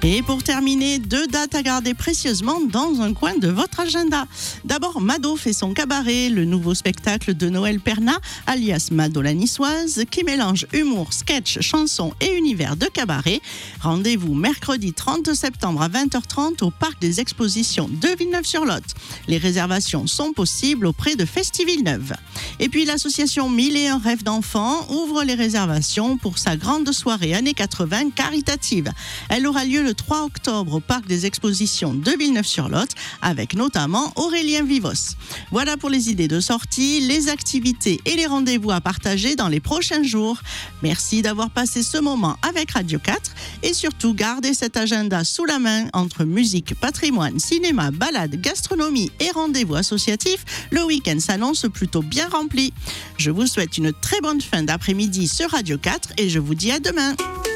Et pour terminer, 2 dates à garder précieusement dans un coin de votre agenda. D'abord, Mado fait son cabaret, le nouveau spectacle de Noël Perna, alias Mado la niçoise, qui mélange humour, sketch, chansons et univers de cabaret. Rendez-vous mercredi 30 septembre à 20h30 au Parc des Expositions de Villeneuve-sur-Lot. Les réservations sont possibles auprès de Festivilleneuve. Et puis l'association 1001 rêves d'enfants ouvre les réservations pour sa grande soirée années 80 caritative. Elle aura lieu le 3 octobre au Parc des Expositions de Villeneuve-sur-Lot avec notamment Aurélien Vivos. Voilà pour les idées de sortie, les activités et les rendez-vous à partager dans les prochains jours. Merci d'avoir passé ce moment avec Radio 4 et surtout gardez cet agenda sous la main entre musique, patrimoine, cinéma, balade, gastronomie et rendez-vous associatifs. Le week-end s'annonce plutôt bien rempli. Je vous souhaite une très bonne fin d'après-midi sur Radio 4 et je vous dis à demain.